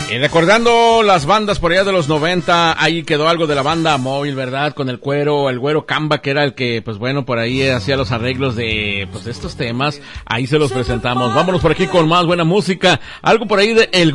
Y recordando las bandas por allá de los 90, ahí quedó algo de la banda Móvil, ¿verdad? Con el güero Camba, que era el que, pues bueno, por ahí hacía los arreglos de, pues de estos temas. Ahí se los presentamos. Vámonos por aquí con más buena música. Algo por ahí de El